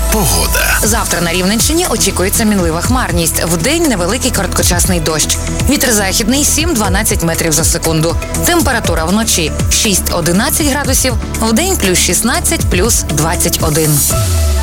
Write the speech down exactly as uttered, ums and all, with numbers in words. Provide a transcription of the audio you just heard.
Погода. Завтра на Рівненщині очікується мінлива хмарність. Вдень невеликий короткочасний дощ. Вітер західний сім-дванадцять метрів за секунду. Температура вночі шість-одинадцять градусів, вдень плюс шістнадцять, плюс двадцять один.